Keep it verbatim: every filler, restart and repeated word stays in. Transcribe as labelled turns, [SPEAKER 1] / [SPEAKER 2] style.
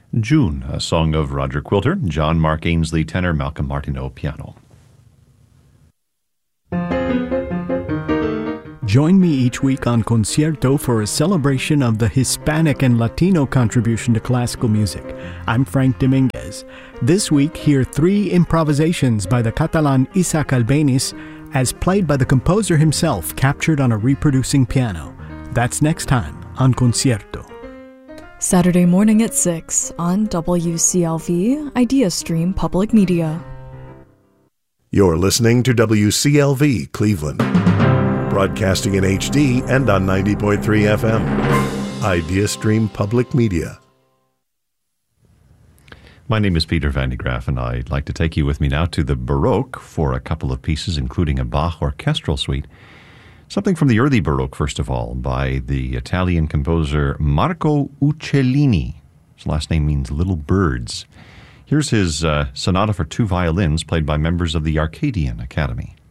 [SPEAKER 1] June, a song of Roger Quilter, John Mark Ainsley tenor, Malcolm Martineau piano.
[SPEAKER 2] Join me each week on Concierto for a celebration of the Hispanic and Latino contribution to classical music. I'm Frank Dominguez. This week, hear three improvisations by the Catalan Isaac Albéniz as played by the composer himself, captured on a reproducing piano. That's next time on Concierto.
[SPEAKER 3] Saturday morning at six on W C L V, Idea Stream Public Media.
[SPEAKER 4] You're listening to W C L V Cleveland, broadcasting in H D and on ninety point three F M. Idea Stream Public Media.
[SPEAKER 1] My name is Peter Van de Graaff, and I'd like to take you with me now to the Baroque for a couple of pieces, including a Bach orchestral suite. Something from the early Baroque, first of all, by the Italian composer Marco Uccellini. His last name means little birds. Here's his uh, sonata for two violins, played by members of the Arcadian Academy.